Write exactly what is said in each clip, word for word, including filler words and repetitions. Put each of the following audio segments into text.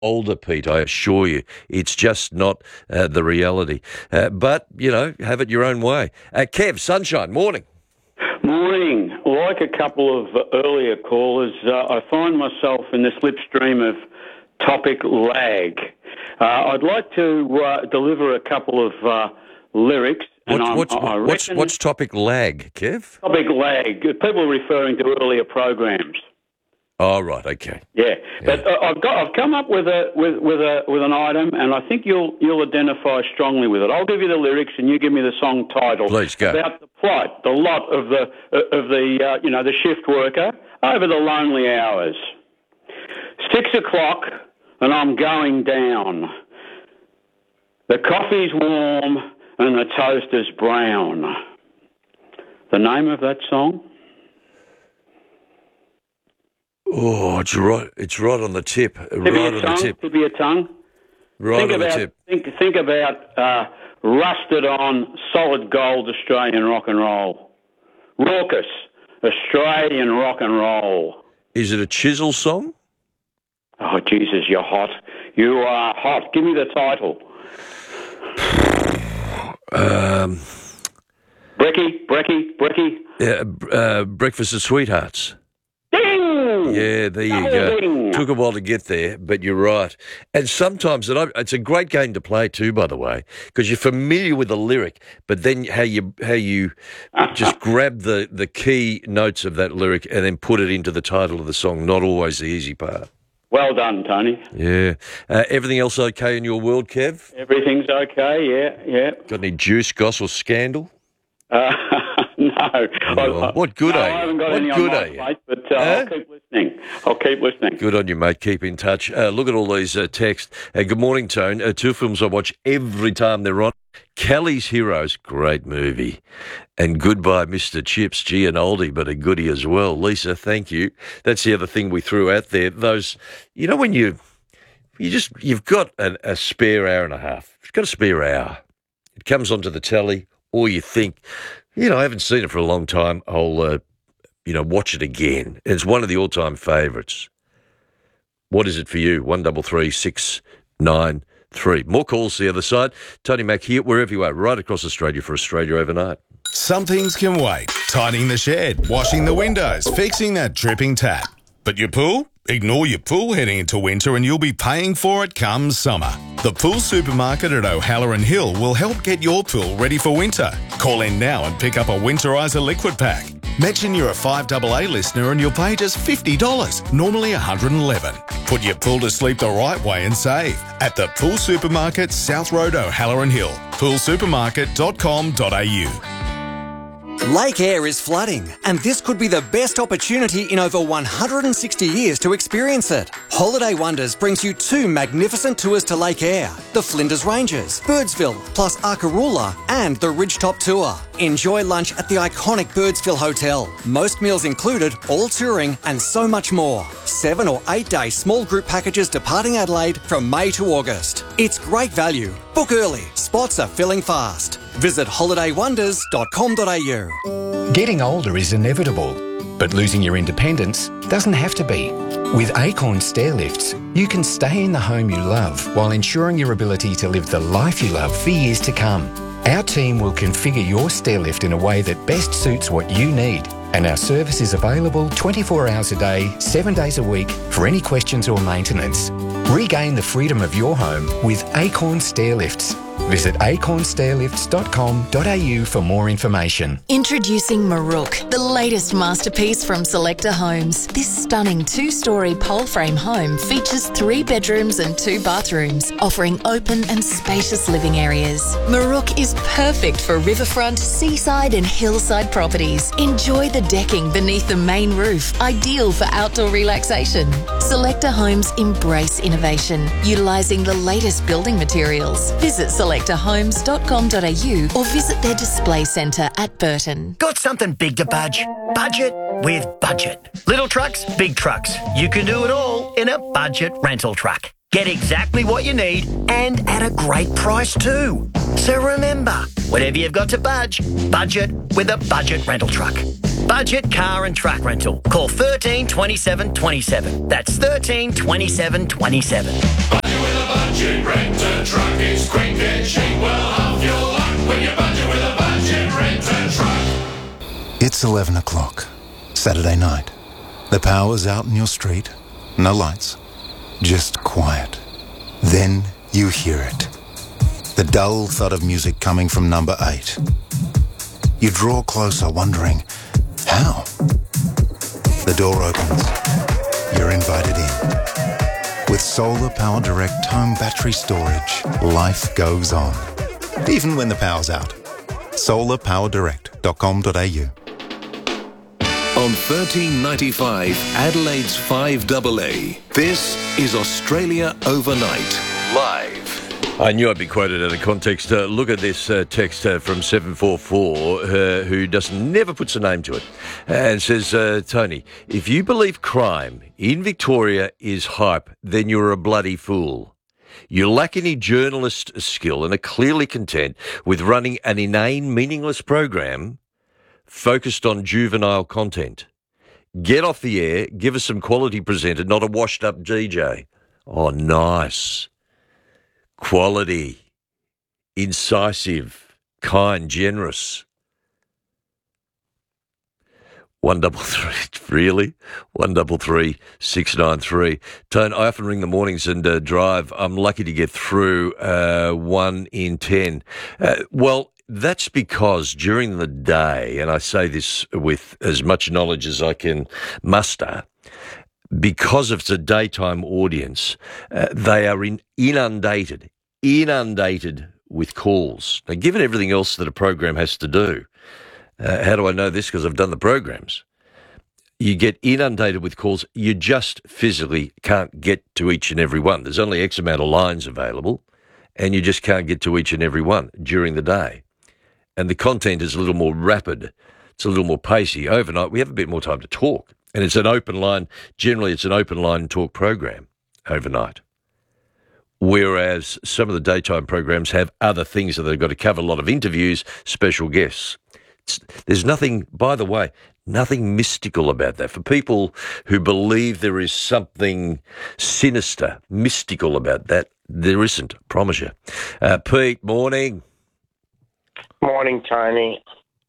older, Pete, I assure you. It's just not uh, the reality. Uh, but, you know, have it your own way. Uh, Kev, Sunshine, morning. Morning. Like a couple of earlier callers, uh, I find myself in the slipstream of topic lag. Uh, I'd like to uh, deliver a couple of uh, lyrics. What, and what's, I what's, reckon what's topic lag, Kev? topic lag? People referring to earlier programs. Oh, right, okay. Yeah, Yeah. but uh, I've got I've come up with a with with a with an item, and I think you'll you'll identify strongly with it. I'll give you the lyrics, and you give me the song title. Please go. About the plight, the lot of the uh, of the uh, you know the shift worker over the lonely hours. Six o'clock, and I'm going down. The coffee's warm, and the toast is brown. The name of that song? Oh, it's right. It's right on the tip. Tip right of your on the tongue, tip. tip of your tongue. Right think on about, the tip. Think, think about uh, rusted on solid gold Australian rock and roll. Raucous Australian rock and roll. Is it a Chisel song? Oh, Jesus, you're hot. You are hot. Give me the title. Um, Brecky, Brecky, Brecky. yeah, uh, Breakfast of Sweethearts. Ding! Yeah, there you go. Ding! Took a while to get there, but you're right. And sometimes, and I, it's a great game to play too, by the way, because you're familiar with the lyric, but then how you how you just grab the, the key notes of that lyric and then put it into the title of the song. Not always the easy part. Well done, Tony. Yeah. Uh, everything else okay in your world, Kev? Everything's okay, yeah, yeah. Got any juice, goss, or scandal? Uh, no. Oh, I, what good no, are I you? haven't got What any good on are my you? plate, but uh, Huh? I'll keep listening. I'll keep listening. Good on you, mate. Keep in touch. Uh, look at all these uh, texts. Uh, good morning, Tone. Uh, two films I watch every time they're on. Kelly's Heroes, great movie. And Goodbye, Mister Chips. Gee, an oldie, but a goodie as well. Lisa, thank you. That's the other thing we threw out there. Those, you know, when you, you just, you've got an, a spare hour and a half. You've got a spare hour. It comes onto the telly, or you think, you know, I haven't seen it for a long time. I'll, uh, you know, watch it again. It's one of the all-time favourites. What is it for you? One double three six nine three. More calls the other side. Tony Mack here, wherever you are, right across Australia for Australia Overnight. Some things can wait. Tidying the shed, washing the windows, fixing that dripping tap. But your pool? Ignore your pool heading into winter and you'll be paying for it come summer. The Pool Supermarket at O'Halloran Hill will help get your pool ready for winter. Call in now and pick up a Winterizer liquid pack. Mention you're a five A A listener and you'll pay just fifty dollars, normally one hundred eleven dollars. Put your pool to sleep the right way and save at the Pool Supermarket, South Road, O'Halloran Hill. pool supermarket dot com dot a u. Lake Eyre is flooding, and this could be the best opportunity in over one hundred sixty years to experience it. Holiday Wonders brings you two magnificent tours to Lake Eyre, the Flinders Ranges, Birdsville, plus Arkaroola, and the Ridgetop Tour. Enjoy lunch at the iconic Birdsville Hotel. Most meals included, all touring, and so much more. Seven or eight day small group packages departing Adelaide from May to August. It's great value. Book early. Spots are filling fast. Visit holiday wonders dot com dot a u. Getting older is inevitable, but losing your independence doesn't have to be. With Acorn Stairlifts, you can stay in the home you love while ensuring your ability to live the life you love for years to come. Our team will configure your stairlift in a way that best suits what you need, and our service is available twenty-four hours a day, seven days a week for any questions or maintenance. Regain the freedom of your home with Acorn Stairlifts. Visit acorn stairlifts dot com dot a u for more information. Introducing Marook, the latest masterpiece from Selector Homes. This stunning two-storey pole frame home features three bedrooms and two bathrooms, offering open and spacious living areas. Marook is perfect for riverfront, seaside and hillside properties. Enjoy the decking beneath the main roof, ideal for outdoor relaxation. Selector Homes embrace innovation, utilising the latest building materials. Visit selector homes dot com dot a u or visit their display centre at Burton. Got something big to budge? Budget with Budget. Little trucks, big trucks. You can do it all in a budget rental truck. Get exactly what you need and at a great price too. So remember, whatever you've got to budge, budget with a budget rental truck. Budget car and truck rental. Call thirteen twenty-seven twenty-seven. That's thirteen twenty-seven twenty-seven. Budget with a budget rent a truck is quick and cheap. Well, half your luck when you budget with a budget rent a truck. It's eleven o'clock, Saturday night. The power's out in your street. No lights. Just quiet. Then you hear it. The dull thud of music coming from number eight. You draw closer, wondering, how? The door opens. You're invited in. With Solar Power Direct home battery storage, life goes on. Even when the power's out. solar power direct dot com dot a u. On thirteen ninety-five, Adelaide's five A A. This is Australia Overnight, live. I knew I'd be quoted out of context. Uh, look at this uh, text uh, from seven four four, uh, who doesn't never puts a name to it, and says, uh, Tony, if you believe crime in Victoria is hype, then you're a bloody fool. You lack any journalist skill and are clearly content with running an inane, meaningless program focused on juvenile content. Get off the air, give us some quality presenter, not a washed-up D J. Oh, nice. Quality, incisive, kind, generous. One double three, really? One double three six nine three. Tone, I often ring the mornings and uh, drive. I'm lucky to get through uh, one in ten. Uh, well, that's because during the day, and I say this with as much knowledge as I can muster, because of the daytime audience, uh, they are in, inundated, inundated with calls. Now, given everything else that a program has to do, uh, how do I know this? Because I've done the programs. You get inundated with calls. You just physically can't get to each and every one. There's only X amount of lines available, and you just can't get to each and every one during the day. And the content is a little more rapid. It's a little more pacey. Overnight, we have a bit more time to talk. And it's an open line, generally it's an open line talk program overnight. Whereas some of the daytime programs have other things that they've got to cover, a lot of interviews, special guests. It's, there's nothing, by the way, nothing mystical about that. For people who believe there is something sinister, mystical about that, there isn't, I promise you. Uh, Pete, morning. Morning, Tony.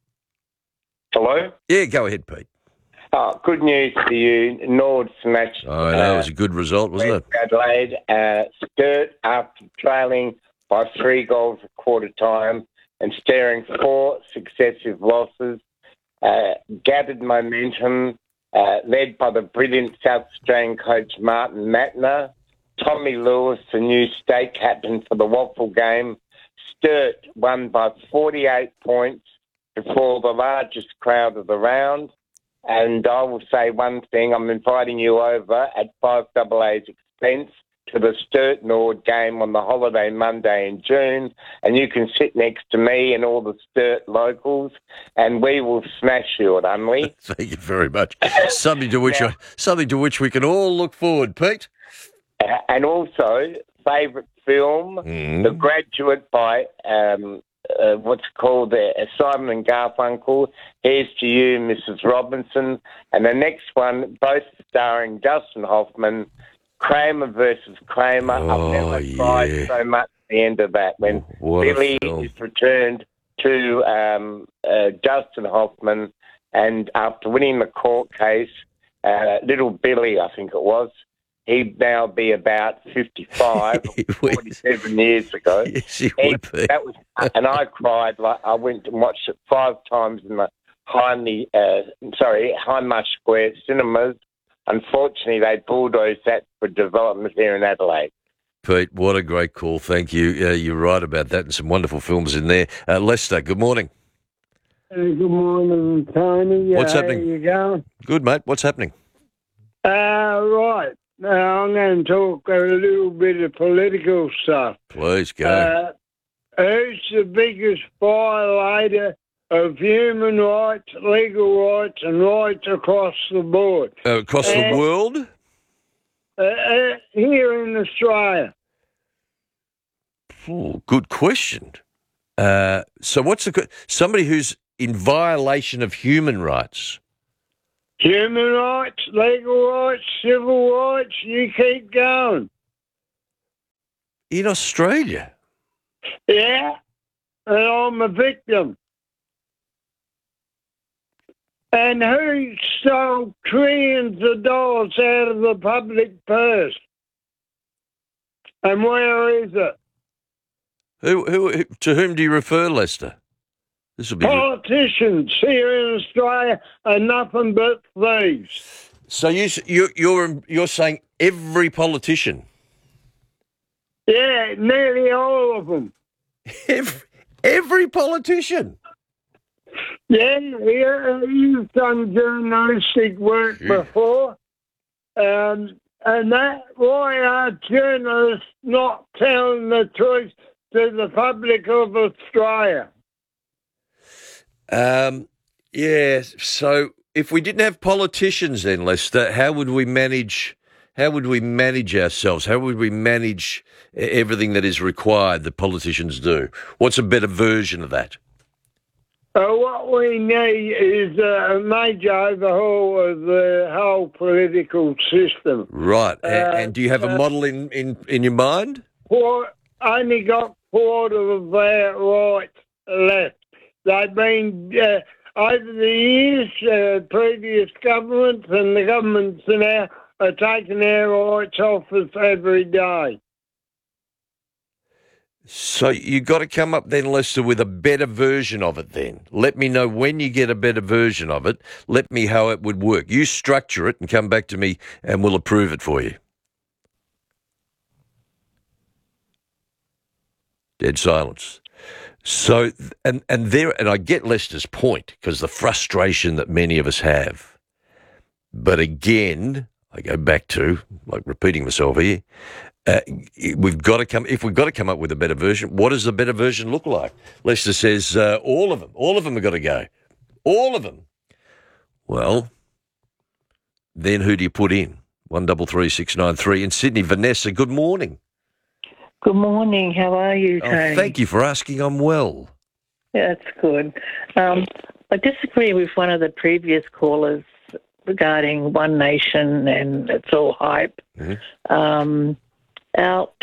Hello? Yeah, go ahead, Pete. Oh, good news for you. Nord smashed. I know, uh, it was a good result, wasn't it? Adelaide, uh, Sturt after trailing by three goals a quarter time and staring four successive losses, uh, gathered momentum, uh, led by the brilliant South Australian coach Martin Matner, Tommy Lewis, the new state captain for the Waffle game. Sturt won by forty-eight points before the largest crowd of the round. And I will say one thing, I'm inviting you over at five A A's expense to the Sturt Nord game on the holiday Monday in June, and you can sit next to me and all the Sturt locals, and we will smash you at Unley. Thank you very much. Something to which now, I, something to which we can all look forward, Pete. Uh, and also, favourite film, mm. The Graduate by um, uh, what's called uh, Simon and Garfunkel. Here's to you, Missus Robinson. And the next one, both starring Dustin Hoffman, Kramer versus Kramer. Oh, I've never yeah. cried so much at the end of that when what Billy is returned to um, uh, Dustin Hoffman, and after winning the court case, uh, little Billy, I think it was, he'd now be about fifty-five, forty-seven years ago. Yes, he he, would be. That was, and I cried. Like I went and watched it five times in the Hindley, uh, sorry, Hindmarsh Square cinemas. Unfortunately, they bulldozed that for development here in Adelaide. Pete, what a great call. Thank you. Uh, you're right about that, and some wonderful films in there. Uh, Lester, good morning. Uh, good morning, Tony. What's uh, happening? How you going? Good, mate. What's happening? Uh, right. Now, I'm going to talk a little bit of political stuff. Please, go. Uh, who's the biggest violator of human rights, legal rights, and rights across the board? Uh, across uh, the world? Uh, uh, here in Australia. Ooh, good question. Uh, so what's the... Somebody who's in violation of human rights? Human rights, legal rights, civil rights, you keep going. In Australia? Yeah, and I'm a victim. And who stole trillions of dollars out of the public purse? And where is it? Who, who, who, to whom do you refer, Lester? This will be Politicians here in Australia are nothing but thieves. So you, you, you're you're saying every politician? Yeah, nearly all of them. Every, every politician? Yeah, yeah, you've done journalistic work before. Um, and that, why are journalists not telling the truth to the public of Australia? Um, yeah, so if we didn't have politicians then, Lester, how would we manage how would we manage ourselves? How would we manage everything that is required that politicians do? What's a better version of that? Uh, what we need is a major overhaul of the whole political system. Right. Uh, and, and do you have a uh, model in, in, in your mind? Four, only got quarter of their rights left. They've been, uh, over the years, uh, previous governments and the governments now are taking their rights off us every day. So you got to come up then, Lester, with a better version of it then. Let me know when you get a better version of it. Let me how it would work. You structure it and come back to me and we'll approve it for you. Dead silence. So, and, and there, and I get Lester's point because the frustration that many of us have. But again, I go back to, like repeating myself here, Uh, we've got to come. If we've got to come up with a better version, what does the better version look like? Lester says uh, all of them. All of them have got to go. All of them. Well, then who do you put in? One double three six nine three in Sydney. Vanessa, good morning. Good morning. How are you, Oh, Tony? thank you for asking. I'm well. Yeah, that's good. Um, I disagree with one of the previous callers regarding One Nation and it's all hype. Mm-hmm. Um, out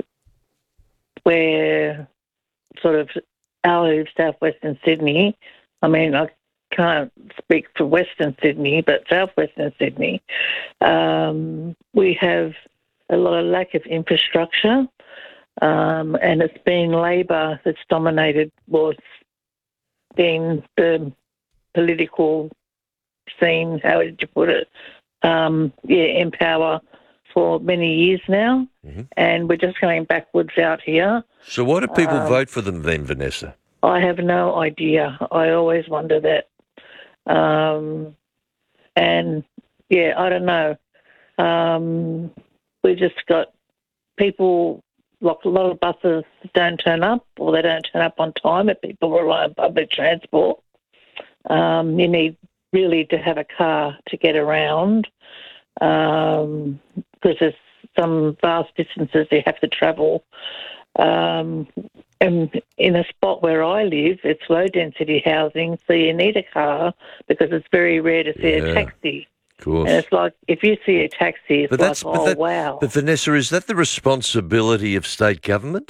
where sort of out of southwestern Sydney, I mean, I can't speak for Western Sydney, but southwestern Sydney, um, we have a lot of lack of infrastructure, um, and it's been Labor that's dominated what's been the political scene, how did you put it, um, yeah, in power for many years now, mm-hmm. and we're just going backwards out here. So why do people Um, vote for them then, Vanessa? I have no idea. I always wonder that. Um, and, yeah, I don't know. Um, we just got people, like a lot of buses don't turn up or they don't turn up on time if people rely on public transport. Um, you need really to have a car to get around. Um, because there's some vast distances you have to travel. Um, and in a spot where I live, it's low-density housing, so you need a car because it's very rare to see Yeah, a taxi. Of course. And it's like, if you see a taxi, it's But like, that's oh, but that, wow. But Vanessa, is that the responsibility of state government?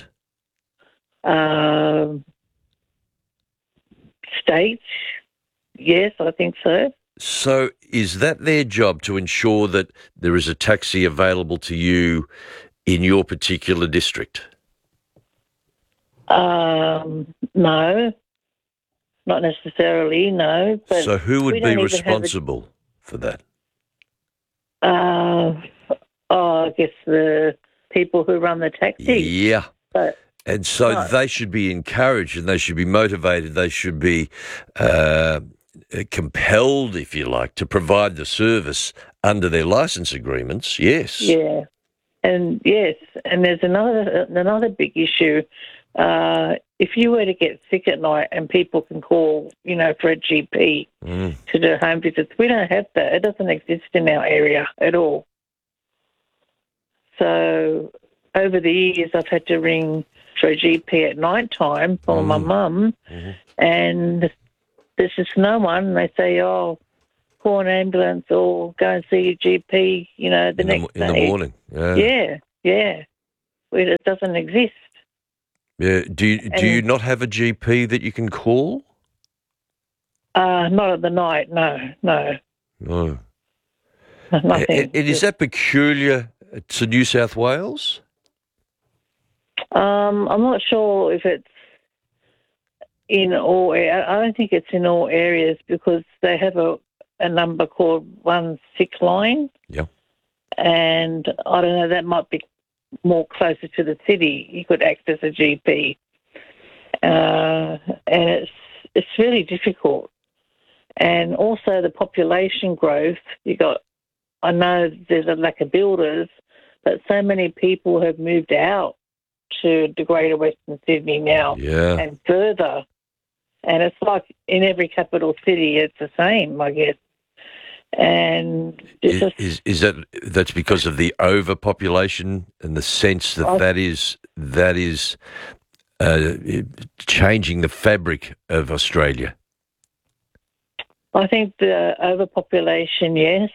Um, states, yes, I think so. So is that their job to ensure that there is a taxi available to you in your particular district? Um, no, not necessarily, no. But So who we would don't be even have a- responsible for that? Uh, oh, I guess the people who run the taxi. Yeah. But And so no. they should be encouraged and they should be motivated. They should be uh, compelled, if you like, to provide the service under their licence agreements. Yes. Yeah, and yes, and there's another another big issue. Uh, if you were to get sick at night and people can call, you know, for a G P Mm. to do home visits, we don't have that. It doesn't exist in our area at all. So over the years, I've had to ring for a G P at night time for my mum, Mhm. and there's just no one. They say, oh, call an ambulance or go and see your G P, you know, the in next the, in day. the morning. Yeah. Yeah, yeah. Well, it doesn't exist. Yeah. Do you, do And- you not have a G P that you can call? Uh, not at the night, no, no. No. Nothing. And, and is that peculiar to New South Wales? Um, I'm not sure if it's in all. I don't think it's in all areas because they have a, a number called one sick line. Yeah. And I don't know. That might be more closer to the city. You could access a G P, uh, and it's it's really difficult. And also the population growth. You got. I know there's a lack of builders, but so many people have moved out to the Greater Western Sydney now Yeah. and further. And it's like in every capital city, it's the same, I guess. And it's Is, just, is is that that's because of the overpopulation and the sense that I- that is that is uh, changing the fabric of Australia? I think the overpopulation, yes.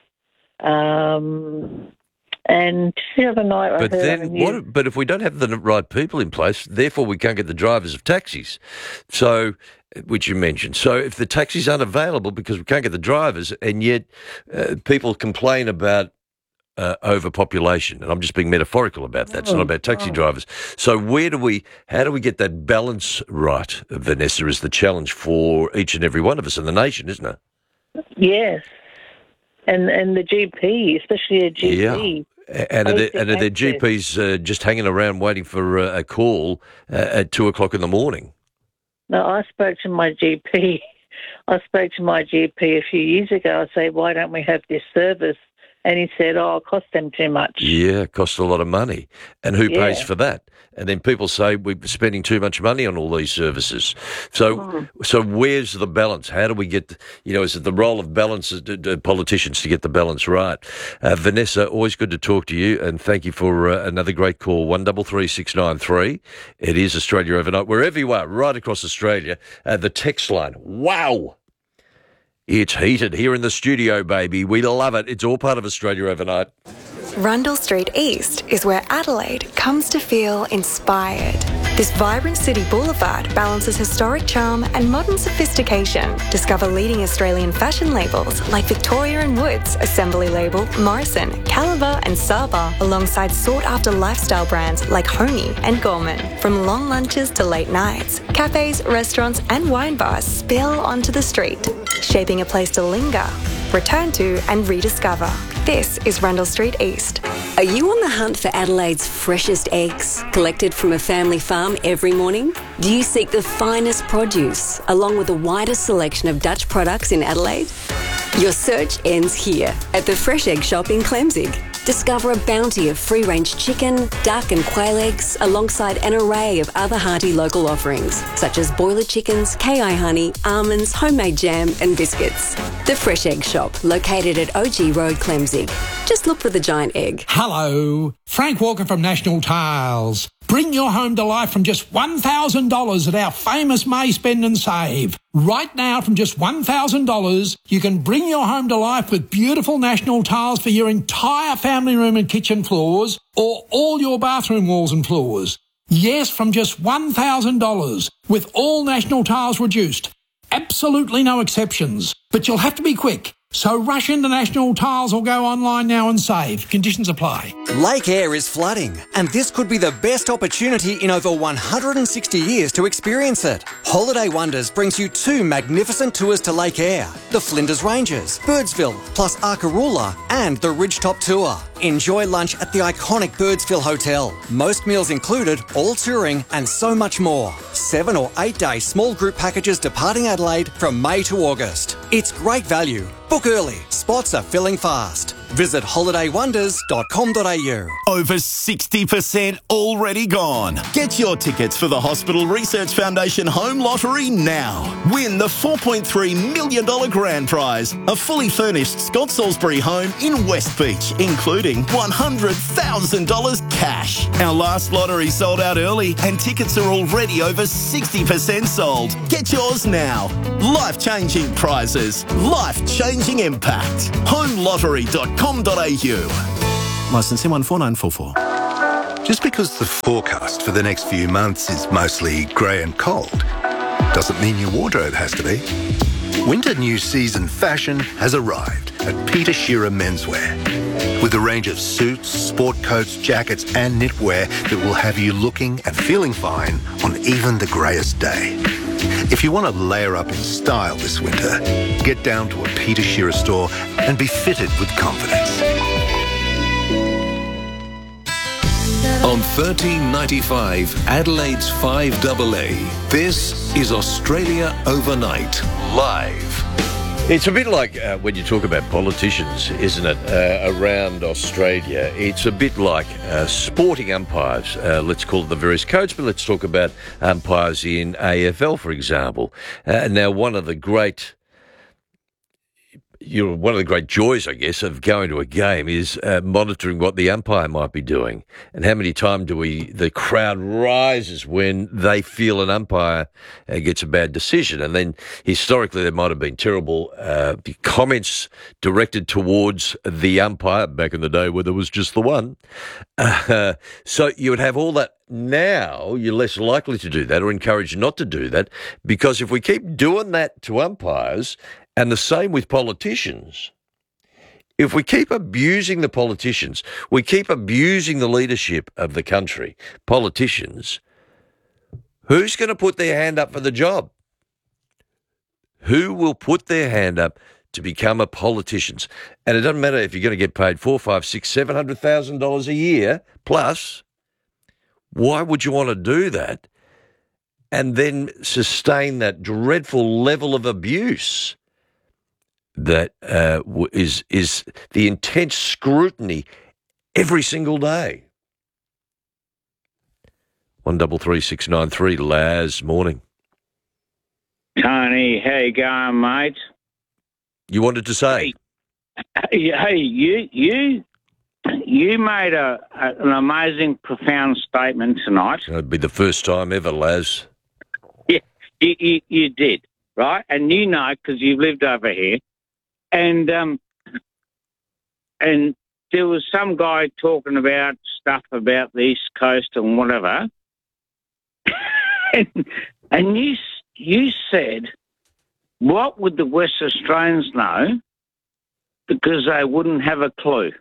Um, and just the other night, But I heard then, on the news- what? But if we don't have the right people in place, therefore we can't get the drivers of taxis. So, which you mentioned. So, if the taxis aren't available because we can't get the drivers, and yet uh, people complain about uh, overpopulation, and I'm just being metaphorical about that. It's not about taxi drivers. So, where do we? How do we get that balance right, Vanessa? Is the challenge for each and every one of us in the nation, isn't it? Yes. And and the G P, especially a G P. Yeah. And are, there, basic and are there access. G Ps uh, just hanging around waiting for uh, a call uh, at two o'clock in the morning? No, I spoke to my G P. I spoke to my G P a few years ago. I said, why don't we have this service? And he said, oh, it costs them too much. Yeah, it costs a lot of money. And who pays Yeah. for that? And then people say we're spending too much money on all these services. So, Mm. so where's the balance? How do we get, you know, is it the role of balance, uh, uh, politicians to get the balance right? Uh, Vanessa, always good to talk to you, and thank you for uh, another great call, one double three six nine three. It is Australia Overnight, wherever you are, right across Australia. Uh, the text line, wow. It's heated here in the studio, baby. We love it. It's all part of Australia Overnight. Rundle Street East is where Adelaide comes to feel inspired. This vibrant city boulevard balances historic charm and modern sophistication. Discover leading Australian fashion labels like Victoria and Woods, Assembly Label, Morrison, Caliber and Saba, alongside sought-after lifestyle brands like Honey and Gorman. From long lunches to late nights, cafes, restaurants and wine bars spill onto the street, shaping a place to linger, return to and rediscover. This is Rundle Street East. Are you on the hunt for Adelaide's freshest eggs, collected from a family farm every morning? Do you seek the finest produce, along with the widest selection of Dutch products in Adelaide? Your search ends here, at the Fresh Egg Shop in Clemzig. Discover a bounty of free-range chicken, duck and quail eggs, alongside an array of other hearty local offerings, such as boiler chickens, K I honey, almonds, homemade jam and biscuits. The Fresh Egg Shop, located at O G Road, Clemzig. Just look for the giant egg. Hello, Frank Walker from National Tiles. Bring your home to life from just one thousand dollars at our famous May Spend and Save. Right now, from just one thousand dollars, you can bring your home to life with beautiful National Tiles for your entire family room and kitchen floors, or all your bathroom walls and floors. Yes, from just one thousand dollars, with all National Tiles reduced. Absolutely no exceptions. But you'll have to be quick. So rush into National Tiles or go online now and save. Conditions apply. Lake Eyre is flooding, and this could be the best opportunity in over one hundred sixty years to experience it. Holiday Wonders brings you two magnificent tours to Lake Eyre, the Flinders Ranges, Birdsville, plus Arkaroola, and the Ridgetop Tour. Enjoy lunch at the iconic Birdsville Hotel. Most meals included, all touring, and so much more. Seven or eight day small group packages departing Adelaide from May to August. It's great value. Book early. Spots are filling fast. Visit holiday wonders dot com dot a u. Over sixty percent already gone. Get your tickets for the Hospital Research Foundation Home Lottery now. Win the four point three million dollars grand prize, a fully furnished Scott Salisbury home in West Beach, including one hundred thousand dollars cash. Our last lottery sold out early and tickets are already over sixty percent sold. Get yours now. Life-changing prizes. Life-changing game-changing impact. home lottery dot com dot a u. Licence M one four nine four four. Just because the forecast for the next few months is mostly grey and cold doesn't mean your wardrobe has to be. Winter new season fashion has arrived at Peter Shearer Menswear. With a range of suits, sport coats, jackets and knitwear that will have you looking and feeling fine on even the greyest day. If you want to layer up in style this winter, get down to a Peter Shearer store and be fitted with confidence. On thirteen ninety-five, Adelaide's five double A, this is Australia Overnight, live. It's a bit like uh, when you talk about politicians, isn't it, uh, around Australia. It's a bit like uh, sporting umpires. Uh, let's call it the various codes, but let's talk about umpires in A F L, for example. Uh, now, one of the great... You know, one of the great joys, I guess, of going to a game is uh, monitoring what the umpire might be doing. And how many times do we, the crowd rises when they feel an umpire uh, gets a bad decision. And then historically there might have been terrible uh, comments directed towards the umpire back in the day where there was just the one. Uh, so you would have all that. Now you're less likely to do that or encouraged not to do that, because if we keep doing that to umpires, and the same with politicians, if we keep abusing the politicians, we keep abusing the leadership of the country, politicians, who's going to put their hand up for the job? Who will put their hand up to become a politician? And it doesn't matter if you're going to get paid four, five, six, seven hundred thousand dollars a year plus. Why would you want to do that and then sustain that dreadful level of abuse that uh, is is the intense scrutiny every single day? One double three six nine three. Laz, morning. Tony, how you going, mate? You wanted to say? Hey, hey you you you made a, a an amazing, profound statement tonight. It'd be the first time ever, Laz. Yeah, you you, you did, right? And you know, because you've lived over here. And um, and there was some guy talking about stuff about the East Coast and whatever, and, and you you said, what would the West Australians know? Because they wouldn't have a clue.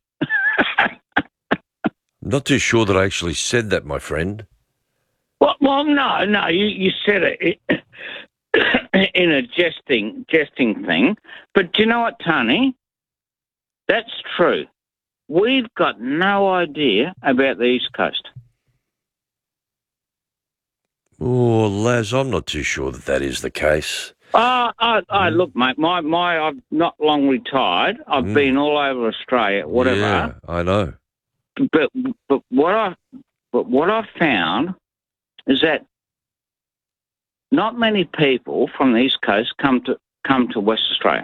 Not too sure that I actually said that, my friend. Well, well, no, no, you you said it. it in a jesting jesting thing. But do you know what, Tony? That's true. We've got no idea about the East Coast. Oh, Laz, I'm not too sure that that is the case. Oh, I, I, look, mate, my, my, I've not long retired. I've Mm. been all over Australia, whatever. Yeah, I know. But but what I but what I found is that not many people from the East Coast come to come to West Australia.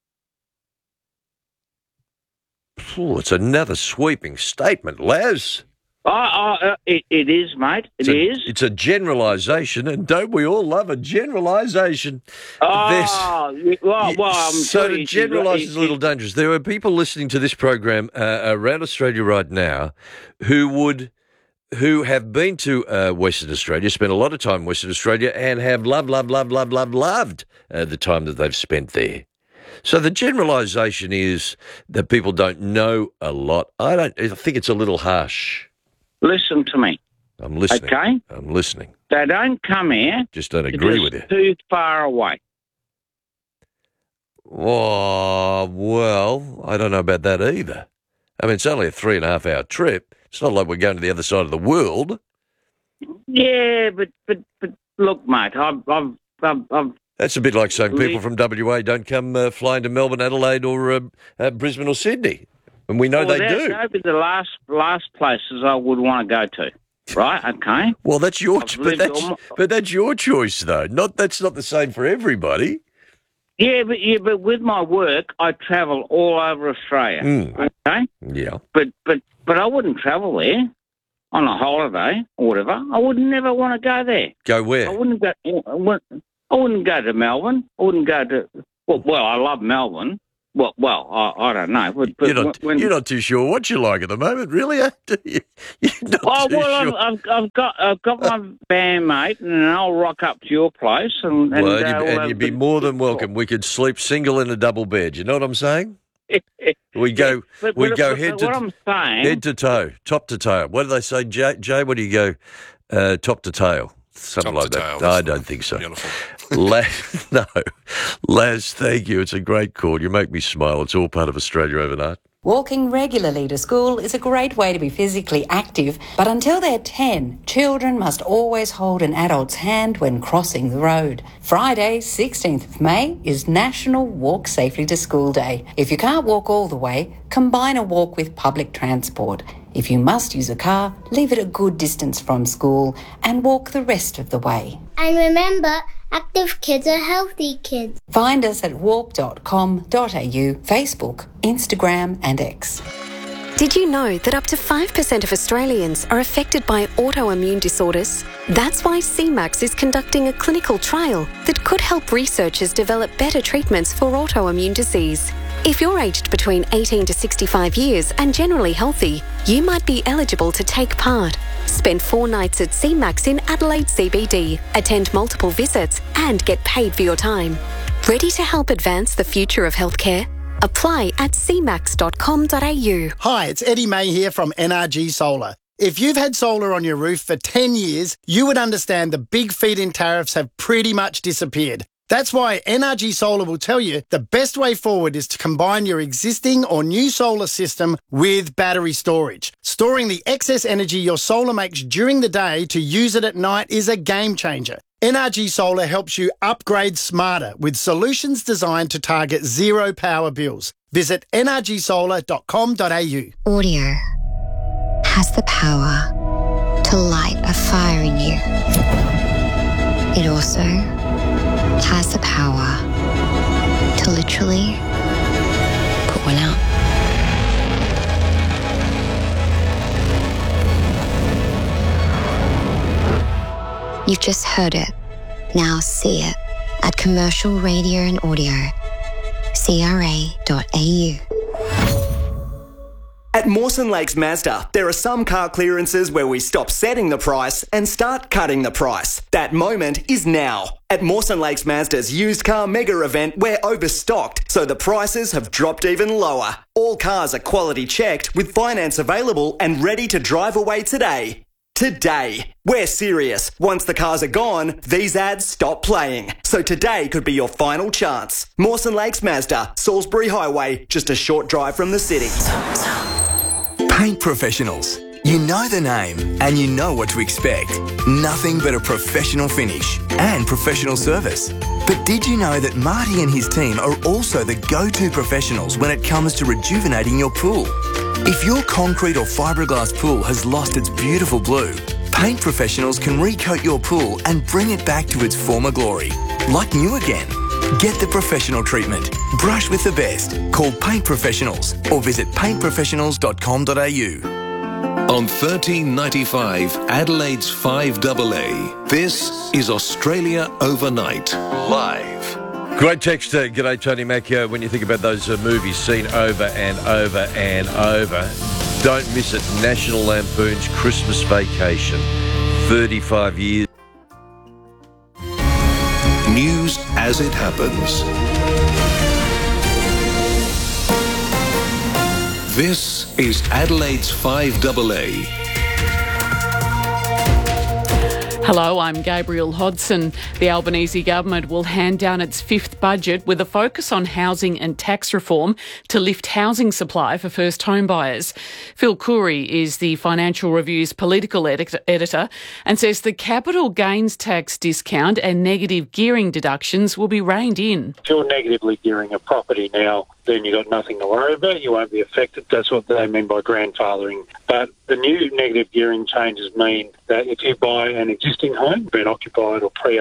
Ooh, it's another sweeping statement, Laz. Oh, oh, uh, it, it is, mate. It It's a, is. It's a generalisation, and don't we all love a generalisation? Oh, you- well, well, I'm so sure to you- generalise you- is a little dangerous. There are people listening to this program uh, around Australia right now who would, who have been to uh, Western Australia, spent a lot of time in Western Australia, and have loved, loved, loved, loved, loved, loved uh, the time that they've spent there. So the generalisation is that people don't know a lot. I don't. I think it's a little harsh. Listen to me. I'm listening. Okay? I'm listening. They don't come here. Just don't agree because with you. Too far away. Oh, well, I don't know about that either. I mean, it's only a three and a half hour trip. It's not like we're going to the other side of the world. Yeah, but but but look, mate, I've I've I've, I've That's a bit like saying people Leave- from W A don't come uh, flying to Melbourne, Adelaide, or uh, uh, Brisbane or Sydney. And we know well, they that- do. That'd be the last last places I would want to go to. Right? Okay. Well, that's your, I've but lived that's, all my- but that's your choice, though. Not that's not the same for everybody. Yeah, but yeah, but with my work, I travel all over Australia. Mm. Okay. Yeah. But but but I wouldn't travel there on a holiday or whatever. I would never want to go there. Go I where? wouldn't go. I wouldn't, I wouldn't go to Melbourne. I wouldn't go to. Well, well, I love Melbourne, Well, well, I, I don't know. But, but You're not, when, you're not too sure what you like at the moment, really, are you? You're not oh too well, sure. I've, I've, I've got I've got my bandmate, and I'll rock up to your place, and, and, Well, uh, you, we'll and have you'd be a- more than welcome. We could sleep single in a double bed. You know what I'm saying? We go, but- we but- go but- head but to what I'm saying- head to toe, top to tail. What do they say, Jay? Jay what do you go, uh, top to tail? Something Top like to that. tail, I don't think so. Laz, no, Laz, thank you. It's a great call. You make me smile. It's all part of Australia Overnight. Walking regularly to school is a great way to be physically active, but until they're ten, children must always hold an adult's hand when crossing the road. Friday, sixteenth of May, is National Walk Safely to School Day. If you can't walk all the way, combine a walk with public transport. If you must use a car, leave it a good distance from school and walk the rest of the way. And remember, active kids are healthy kids. Find us at walk dot com dot a u, Facebook, Instagram and X. Did you know that up to five percent of Australians are affected by autoimmune disorders? That's why C MAX is conducting a clinical trial that could help researchers develop better treatments for autoimmune disease. If you're aged between eighteen to sixty-five years and generally healthy, you might be eligible to take part. Spend four nights at C MAX in Adelaide C B D, attend multiple visits and get paid for your time. Ready to help advance the future of healthcare? Apply at c max dot com dot a u. Hi, it's Eddie May here from N R G Solar. If you've had solar on your roof for ten years, you would understand the big feed-in tariffs have pretty much disappeared. That's why N R G Solar will tell you the best way forward is to combine your existing or new solar system with battery storage. Storing the excess energy your solar makes during the day to use it at night is a game changer. N R G Solar helps you upgrade smarter with solutions designed to target zero power bills. Visit n r g solar dot com dot a u. Audio has the power to light a fire in you. It also has the power to literally put one out. You've just heard it. Now see it at Commercial Radio and Audio, c r a dot a u. At Mawson Lakes Mazda, there are some car clearances where we stop setting the price and start cutting the price. That moment is now. At Mawson Lakes Mazda's used car mega event, we're overstocked, so the prices have dropped even lower. All cars are quality checked with finance available and ready to drive away today. Today. We're serious. Once the cars are gone, these ads stop playing. So today could be your final chance. Mawson Lakes Mazda, Salisbury Highway, just a short drive from the city. Paint professionals. You know the name and you know what to expect. Nothing but a professional finish and professional service. But did you know that Marty and his team are also the go-to professionals when it comes to rejuvenating your pool? If your concrete or fiberglass pool has lost its beautiful blue, Paint Professionals can recoat your pool and bring it back to its former glory, like new again. Get the professional treatment. Brush with the best. Call Paint Professionals or visit paint professionals dot com dot a u. On thirteen ninety-five, Adelaide's five A A, this is Australia Overnight, live. Great text. Uh, g'day, Tony Mack. Uh, when you think about those uh, movies seen over and over and over, don't miss it. National Lampoon's Christmas Vacation. thirty-five years. News as it happens. This is Adelaide's five A A. Hello, I'm Gabrielle Hodson. The Albanese government will hand down its fifth budget with a focus on housing and tax reform to lift housing supply for first home buyers. Phil Coorey is the Financial Review's political edit- editor and says the capital gains tax discount and negative gearing deductions will be reined in. If you're negatively gearing a property now, then you've got nothing to worry about. You won't be affected. That's what they mean by grandfathering. But the new negative gearing changes mean that if you buy an existing home, been occupied or pre-owned,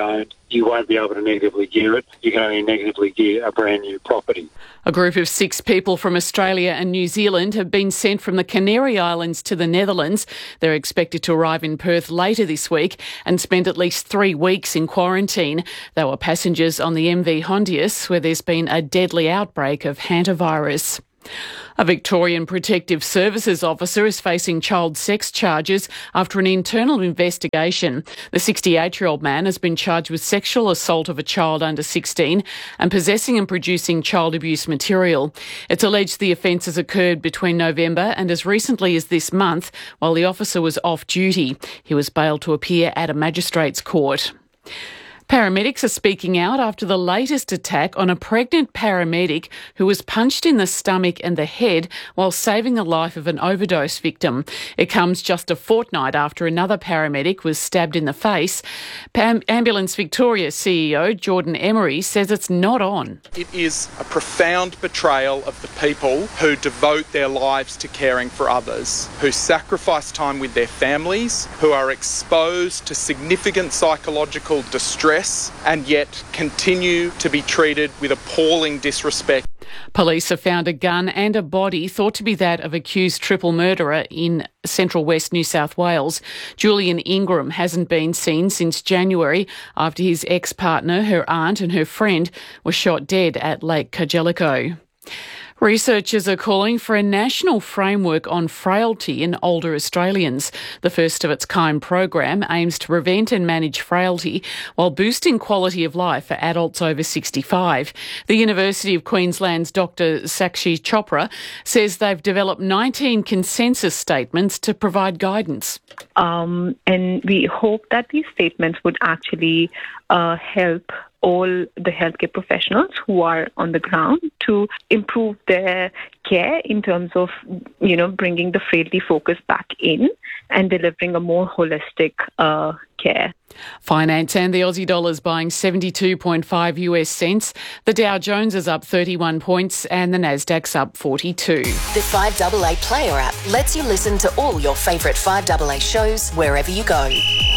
you won't be able to negatively gear it. You can only negatively gear a brand new property. A group of six people from Australia and New Zealand have been sent from the Canary Islands to the Netherlands. They're expected to arrive in Perth later this week and spend at least three weeks in quarantine. They were passengers on the M V Hondius, where there's been a deadly outbreak of hantavirus. A Victorian Protective Services officer is facing child sex charges after an internal investigation. The sixty-eight-year-old man has been charged with sexual assault of a child under sixteen and possessing and producing child abuse material. It's alleged the offences occurred between November and as recently as this month while the officer was off duty. He was bailed to appear at a magistrate's court. Paramedics are speaking out after the latest attack on a pregnant paramedic who was punched in the stomach and the head while saving the life of an overdose victim. It comes just a fortnight after another paramedic was stabbed in the face. Pam- Ambulance Victoria C E O Jordan Emery says it's not on. It is a profound betrayal of the people who devote their lives to caring for others, who sacrifice time with their families, who are exposed to significant psychological distress and yet continue to be treated with appalling disrespect. Police have found a gun and a body thought to be that of accused triple murderer in central west New South Wales. Julian Ingram hasn't been seen since January after his ex-partner, her aunt and her friend were shot dead at Lake Cargellico. Researchers are calling for a national framework on frailty in older Australians. The first of its kind program aims to prevent and manage frailty while boosting quality of life for adults over sixty-five. The University of Queensland's Doctor Sakshi Chopra says they've developed nineteen consensus statements to provide guidance. Um, and we hope that these statements would actually uh, help all the healthcare professionals who are on the ground to improve their care in terms of, you know, bringing the frailty focus back in and delivering a more holistic uh, care. Finance and the Aussie dollar is buying seventy-two point five US cents. The Dow Jones is up thirty-one points and the Nasdaq's up forty-two. The five A A Player app lets you listen to all your favourite five A A shows wherever you go.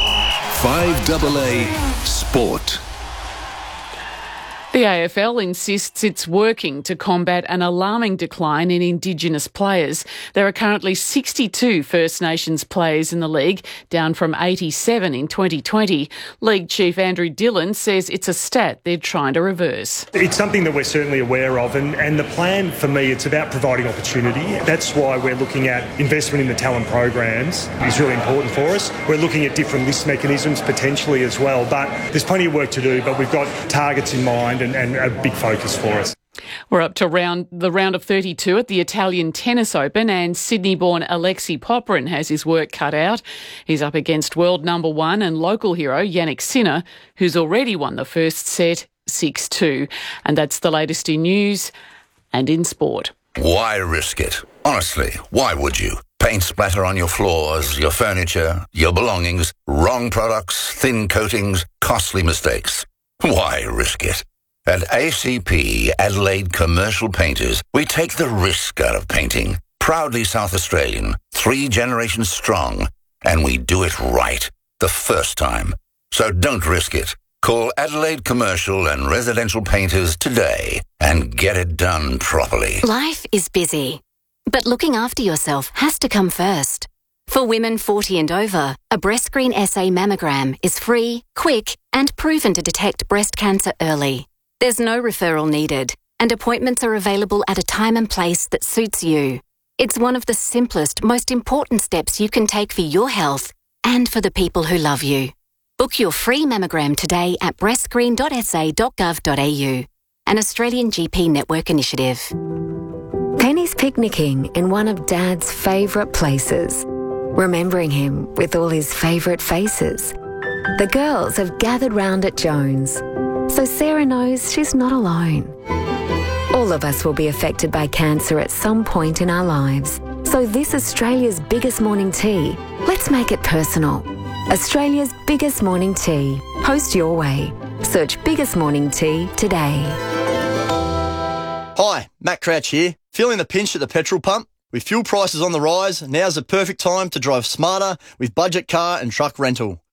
five A A Sport. The A F L insists it's working to combat an alarming decline in Indigenous players. There are currently sixty-two First Nations players in the league, down from eighty-seven in twenty twenty. League Chief Andrew Dillon says it's a stat they're trying to reverse. It's something that we're certainly aware of, and, and the plan for me, it's about providing opportunity. That's why we're looking at investment in the talent programs. It's really important for us. We're looking at different list mechanisms potentially as well, but there's plenty of work to do, but we've got targets in mind and, and a big focus for us. We're up to round the round of thirty-two at the Italian Tennis Open, and Sydney-born Alexei Popyrin has his work cut out. He's up against world number one and local hero Jannik Sinner, who's already won the first set six two. And that's the latest in news and in sport. Why risk it? Honestly, why would you? Paint splatter on your floors, your furniture, your belongings, wrong products, thin coatings, costly mistakes. Why risk it? At A C P, Adelaide Commercial Painters, we take the risk out of painting. Proudly South Australian, three generations strong, and we do it right, the first time. So don't risk it. Call Adelaide Commercial and Residential Painters today and get it done properly. Life is busy, but looking after yourself has to come first. For women forty and over, a BreastScreen S A mammogram is free, quick, and proven to detect breast cancer early. There's no referral needed, and appointments are available at a time and place that suits you. It's one of the simplest, most important steps you can take for your health and for the people who love you. Book your free mammogram today at breast screen dot s a dot gov dot a u, an Australian G P network initiative. Penny's picnicking in one of Dad's favourite places, remembering him with all his favourite faces. The girls have gathered round at Jones, so Sarah knows she's not alone. All of us will be affected by cancer at some point in our lives. So this Australia's biggest morning tea, let's make it personal. Australia's biggest morning tea. Post your way. Search Biggest Morning Tea today. Hi, Matt Crouch here. Feeling the pinch at the petrol pump? With fuel prices on the rise, now's the perfect time to drive smarter with budget car and truck rental.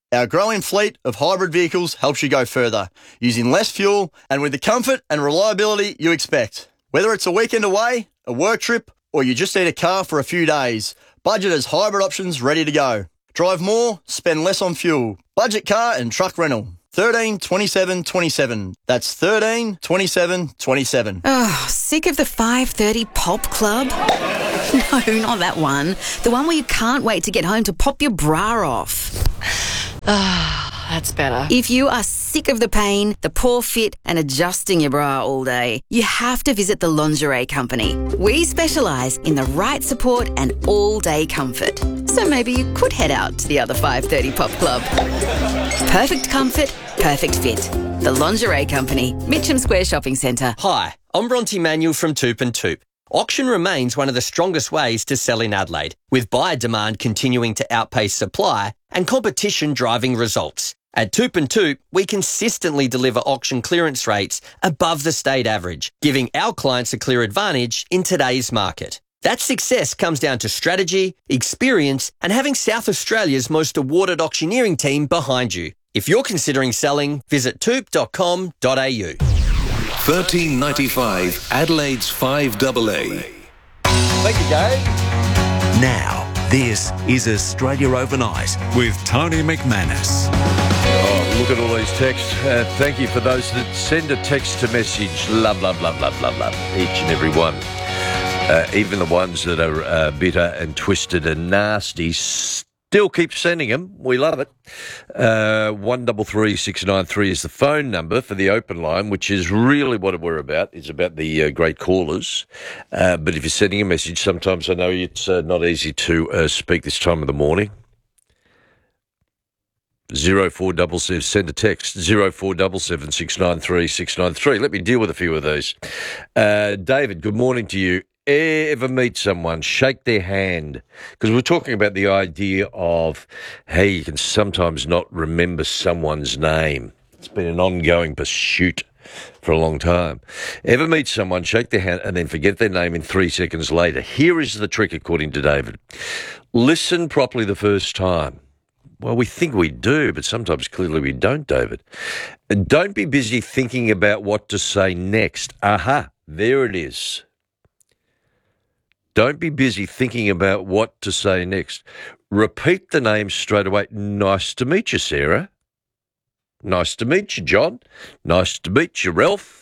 Our growing fleet of hybrid vehicles helps you go further, using less fuel and with the comfort and reliability you expect. Whether it's a weekend away, a work trip, or you just need a car for a few days, Budget has hybrid options ready to go. Drive more, spend less on fuel. Budget car and truck rental. thirteen twenty-seven twenty-seven. That's thirteen twenty-seven twenty-seven. Oh, sick of the five thirty pop club? No, not that one. The one where you can't wait to get home to pop your bra off. Ah, that's better. If you are sick of the pain, the poor fit, and adjusting your bra all day, you have to visit the Lingerie Company. We specialise in the right support and all-day comfort. So maybe you could head out to the other five thirty pop club. Perfect comfort, perfect fit. The Lingerie Company, Mitcham Square Shopping Centre. Hi, I'm Bronte Manuel from Toop and Toop. Auction remains one of the strongest ways to sell in Adelaide, with buyer demand continuing to outpace supply and competition driving results. At Toop and Toop, we consistently deliver auction clearance rates above the state average, giving our clients a clear advantage in today's market. That success comes down to strategy, experience, and having South Australia's most awarded auctioneering team behind you. If you're considering selling, visit toop dot com dot a u. thirteen ninety-five Adelaide's five A A. Thank you, Dave. Now, this is Australia Overnight with Tony McManus. Oh, look at all these texts. Uh, thank you for those that send a text to message. Love, love, love, love, love, love. Each and every one. Uh, even the ones that are uh, bitter and twisted and nasty, still keep sending them. We love it. Uh, one double three six nine three is the phone number for the open line, which is really what we're about. It's about the uh, great callers. Uh, but if you're sending a message, sometimes I know it's uh, not easy to uh, speak this time of the morning. Zero four double seven. Send a text. Zero four double seven six nine three six nine three. Let me deal with a few of these. Uh, David, good morning to you. Ever meet someone, shake their hand, because we're talking about the idea of how you can sometimes not remember someone's name. It's been an ongoing pursuit for a long time. Ever meet someone, shake their hand, and then forget their name in three seconds later? Here is the trick, according to David. Listen properly the first time. Well, we think we do, but sometimes clearly we don't, David. And don't be busy thinking about what to say next. Aha, there it is. Don't be busy thinking about what to say next. Repeat the name straight away. Nice to meet you, Sarah. Nice to meet you, John. Nice to meet you, Ralph.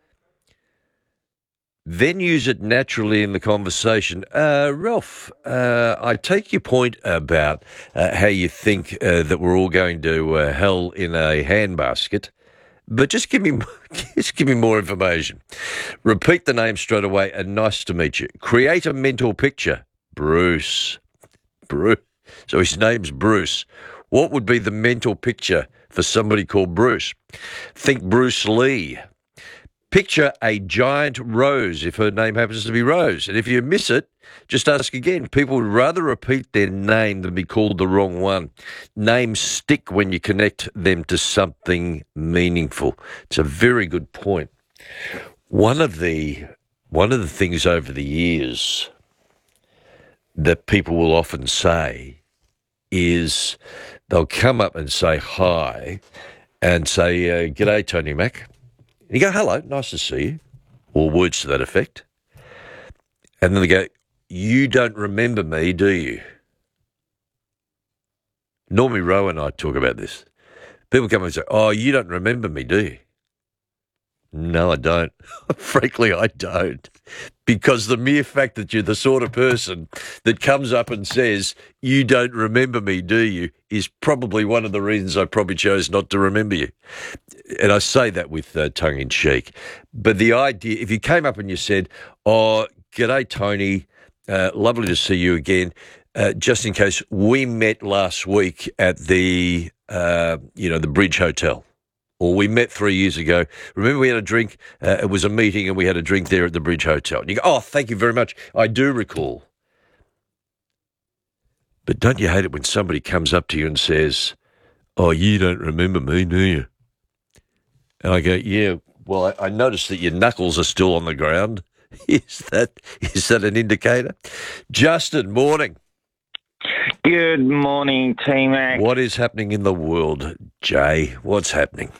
Then use it naturally in the conversation. Uh, Ralph, uh, I take your point about uh, how you think uh, that we're all going to uh, hell in a handbasket. But just give me, just give me more information. Repeat the name straight away and nice to meet you. Create a mental picture. Bruce. Bruce. So his name's Bruce. What would be the mental picture for somebody called Bruce? Think Bruce Lee. Picture a giant rose if her name happens to be Rose. And if you miss it, just ask again. People would rather repeat their name than be called the wrong one. Names stick when you connect them to something meaningful. It's a very good point. One of the one of the things over the years that people will often say is they'll come up and say hi and say, uh, "G'day, Tony Mac." And you go, "Hello, nice to see you," or words to that effect. And then they go, "You don't remember me, do you?" Normie Rowe and I talk about this. People come and say, "Oh, you don't remember me, do you?" No, I don't. Frankly, I don't. Because the mere fact that you're the sort of person that comes up and says, "You don't remember me, do you?" is probably one of the reasons I probably chose not to remember you. And I say that with uh, tongue in cheek. But the idea, if you came up and you said, "Oh, g'day, Tony, uh, lovely to see you again," uh, just in case, we met last week at the, uh, you know, the Bridge Hotel. Or we met three years ago. Remember we had a drink? Uh, it was a meeting and we had a drink there at the Bridge Hotel. And you go, "Oh, thank you very much. I do recall." But don't you hate it when somebody comes up to you and says, "Oh, you don't remember me, do you?" And I go, "Yeah, well, I, I noticed that your knuckles are still on the ground." Is that is that an indicator? Justin, morning. Good morning, T-Mac. What is happening in the world, Jay? What's happening?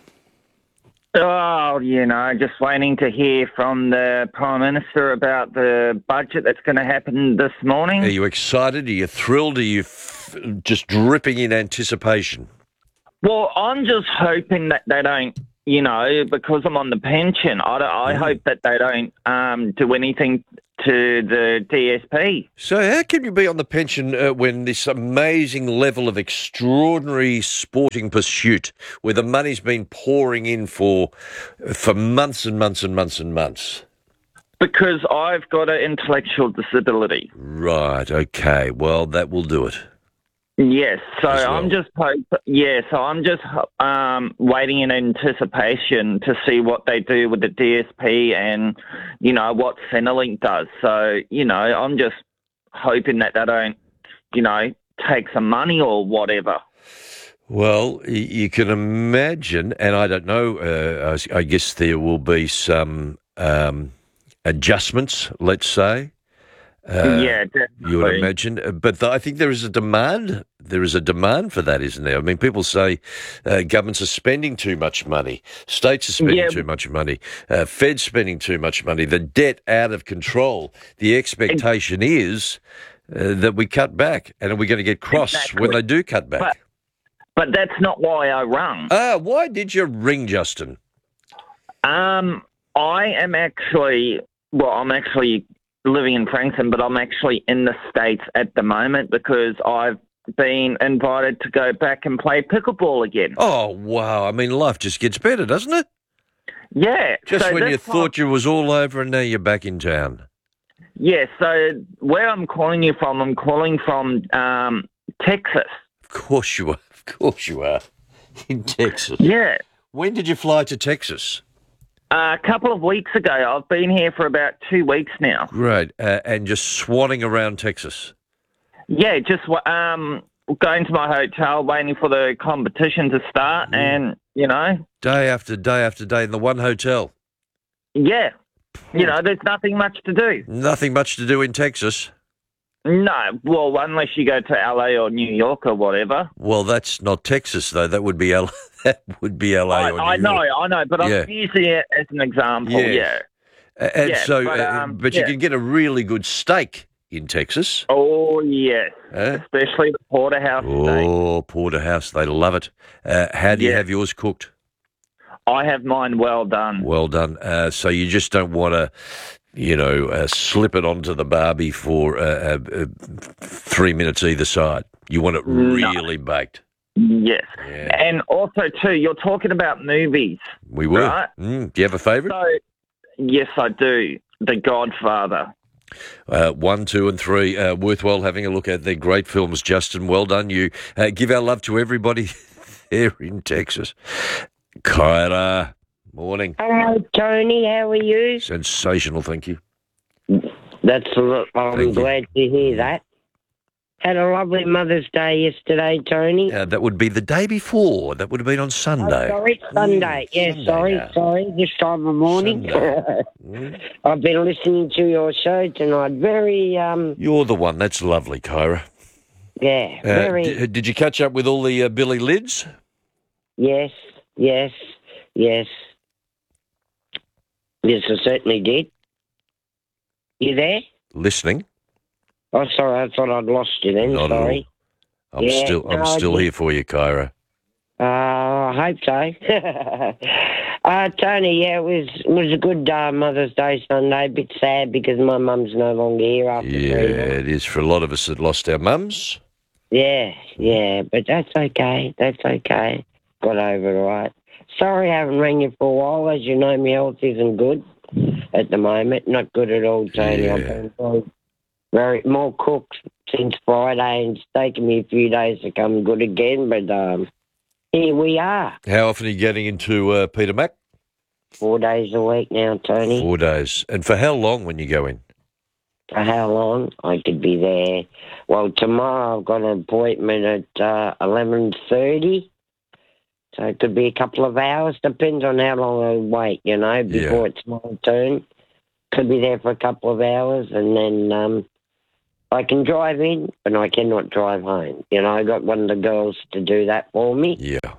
Oh, you know, just waiting to hear from the Prime Minister about the budget that's going to happen this morning. Are you excited? Are you thrilled? Are you f- just dripping in anticipation? Well, I'm just hoping that they don't, you know, because I'm on the pension, I, don't- I Mm. hope that they don't um, do anything to the D S P. So how can you be on the pension uh, when this amazing level of extraordinary sporting pursuit, where the money's been pouring in for for months and months and months and months? Because I've got an intellectual disability. Right, okay. Well, that will do it. Yes, so As well. I'm just hope, yeah, so I'm just um, waiting in anticipation to see what they do with the D S P and, you know, what Centrelink does. So, you know, I'm just hoping that they don't, you know, take some money or whatever. Well, y- you can imagine, and I don't know, uh, I I guess there will be some um, adjustments, let's say. Uh, Yeah, You would definitely. imagine, Uh, but th- I think there is a demand. There is a demand for that, isn't there? I mean, people say uh, governments are spending too much money, states are spending Yeah. too much money, uh, Fed's spending too much money, the debt out of control. The expectation is uh, that we cut back, and are we going to get cross Exactly. when they do cut back? But, but that's not why I rung. Ah, why did you ring, Justin? Um, I am actually, well, I'm actually living in Frankston, but I'm actually in the States at the moment because I've been invited to go back and play pickleball again. Oh, wow. I mean, life just gets better, doesn't it? Yeah. Just so when you this time- thought you was all over and now you're back in town. Yeah, so where I'm calling you from, I'm calling from um, Texas. Of course you are. Of course you are. In Texas. Yeah. When did you fly to Texas? Uh, a couple of weeks ago. I've been here for about two weeks now. Great. Uh, and just swanning around Texas. Yeah, just um, going to my hotel, waiting for the competition to start, and, you know, Day after day after day in the one hotel. yeah. You know, there's nothing much to do. Nothing much to do in Texas. No, well, unless you go to L A or New York or whatever. Well, that's not Texas, though. That would be L. That would be L A. I, or I New know, York. I know, but Yeah. I'm using it as an example, Yeah. yeah. A- And Yeah, so, but, uh, um, but you yeah. can get a really good steak in Texas. Oh, yes. Eh? Especially the porterhouse steak. Oh, porterhouse, they love it. Uh, how do you Yeah. have yours cooked? I have mine well done. Well done. Uh, so you just don't want to, you know, uh, slip it onto the barbie for uh, uh, uh, three minutes either side. You want it No. really baked. Yes. Yeah. And also, too, you're talking about movies. We were. Right. Mm, do you have a favourite? So, yes, I do. The Godfather. Uh, one, two, and three. Uh, worthwhile having a look at. They're great films, Justin. Well done, you. Uh, give our love to everybody there in Texas. Kyra, morning. Hello, Tony. How are you? Sensational, thank you. That's a lot. I'm Thank you. glad to hear that. Had a lovely Mother's Day yesterday, Tony. Uh, that would be the day before. That would have been on Oh, Sunday. sorry, Sunday. Yeah, Sunday sorry, now. sorry. This time of morning. Mm. I've been listening to your show tonight. Very, um, You're the one. That's lovely, Kyra. yeah, Uh, very. d- did you catch up with all the uh, Billy Lids? Yes, yes, yes. Yes, I certainly did. You there? Listening? Oh, sorry, I thought I'd lost you then. Not at all. sorry. I'm Yeah, still. I'm no, I still did. here for you, Kyra. Uh, I hope so. uh, Tony, yeah, it was it was a good uh, Mother's Day Sunday. A bit sad because my mum's no longer here after Yeah, three months. it is for a lot of us that lost our mums. Yeah, yeah, but that's okay. That's okay. Got over it all right. Sorry I haven't rang you for a while. As you know, my health isn't good at the moment. Not good at all, Tony. I've Yeah. been very, very more cooked since Friday, and it's taken me a few days to come good again, but um, here we are. How often are you getting into uh, Peter Mac? Four days a week now, Tony. Four days. And for how long when you go in? For how long? I could be there. Well, tomorrow I've got an appointment at uh, eleven thirty. So it could be a couple of hours. Depends on how long I wait, you know, before it's my turn. Could be there for a couple of hours and then um, I can drive in, but I cannot drive home. You know, I got one of the girls to do that for me. Yeah.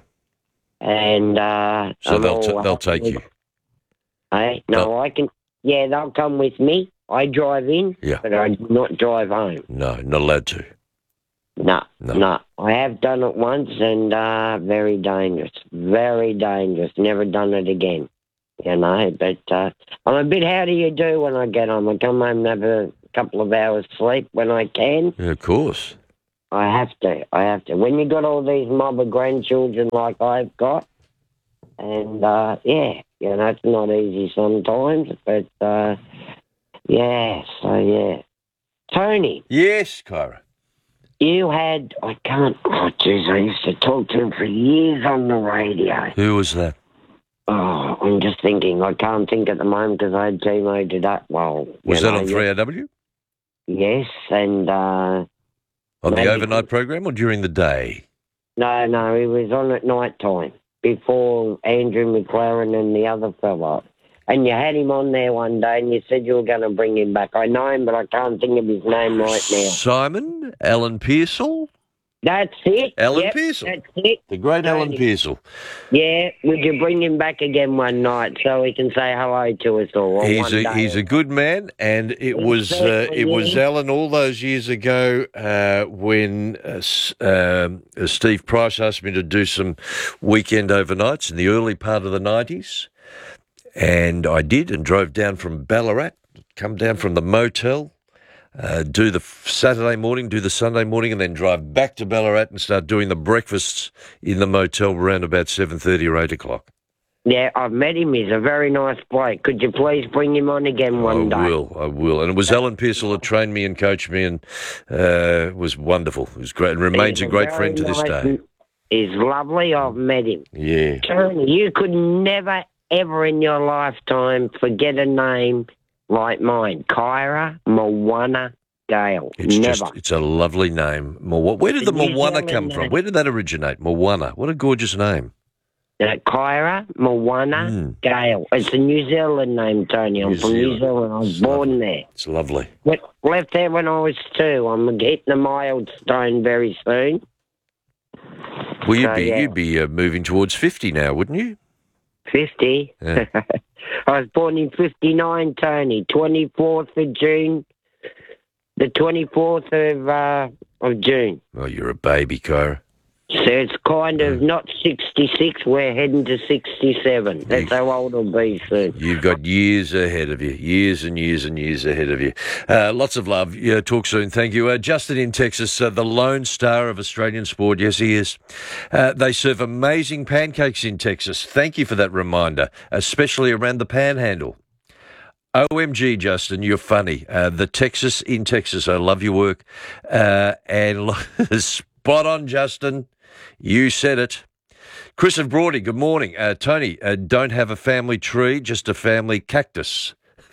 And uh, So I'm they'll all t- they'll up take with- you. Hey, no, I can. Yeah, they'll come with me. I drive in, Yeah. but I do not drive home. No, not allowed to. No, No. no. I have done it once, and uh, very dangerous. Very dangerous. Never done it again. You know, but uh, I'm a bit how do you do when I get home. I come home and have a couple of hours sleep when I can. Yeah, of course. I have to. I have to. When you got all these mob of grandchildren like I've got, and uh, yeah, you know, it's not easy sometimes, but uh, yeah, so yeah. Tony. Yes, Kyra. You had, I can't, oh jeez, I used to talk to him for years on the radio. Who was that? Oh, I'm just thinking, I can't think at the moment because I had T-Mo'd it up. Well, Was you that know, on three R W? Yes, and... Uh, On the maybe- overnight program or during the day? No, no, he was on at night time before Andrew McLaren and the other fella. And you had him on there one day and you said you were going to bring him back. I know him, but I can't think of his name right now. Simon? Alan Pearsall? That's it. Alan Yep, Pearsall. That's it. The great Alan Pearsall. Yeah, would you bring him back again one night so he can say hello to us all? or He's one a, day? he's a good man, and it was uh, certainly it was is. Alan all those years ago uh, when uh, S- um, uh, Steve Price asked me to do some weekend overnights in the early part of the nineties, and I did, and drove down from Ballarat, come down from the motel, uh, do the f- Saturday morning, do the Sunday morning, and then drive back to Ballarat and start doing the breakfasts in the motel around about seven thirty or eight o'clock. Yeah, I've met him. He's a very nice bloke. Could you please bring him on again one day? I will, I will. And it was Alan Pearsall that trained me and coached me, and uh, it was wonderful. It was great, and remains He's a great very friend to this nice- day. He's lovely. I've met him. Yeah. Tony, you could never, ever in your lifetime forget a name like mine. Kyra Moana Gale. It's never. just, it's a lovely name. Moana. Where did the New Moana Zealand come from? name. Where did that originate? Moana. What a gorgeous name. Uh, Kyra Moana Mm. Gale. It's a New Zealand name, Tony. I'm New from New Zealand. Zealand. I was born there. It's lovely. Went, left there when I was two. I'm hitting the milestone very soon. Well, you'd So, be, yeah. you'd be uh, moving towards fifty now, wouldn't you? fifty. Yeah. I was born in fifty-nine, Tony. twenty-fourth of June. The twenty-fourth of, uh, of June. Oh, you're a baby, Kyra. So it's kind of not sixty-six. We're heading to sixty-seven. That's how old I'll be soon. You've got years ahead of you, years and years and years ahead of you. Uh, lots of love. Yeah, talk soon. Thank you. Uh, Justin in Texas, uh, the lone star of Australian sport. Yes, he is. Uh, they serve amazing pancakes in Texas. Thank you for that reminder, especially around the Panhandle. O M G, Justin, you're funny. Uh, the Texas in Texas, I love your work. Uh, and spot on, Justin. You said it. Chris of Broady, good morning. Uh, Tony, uh, don't have a family tree, just a family cactus.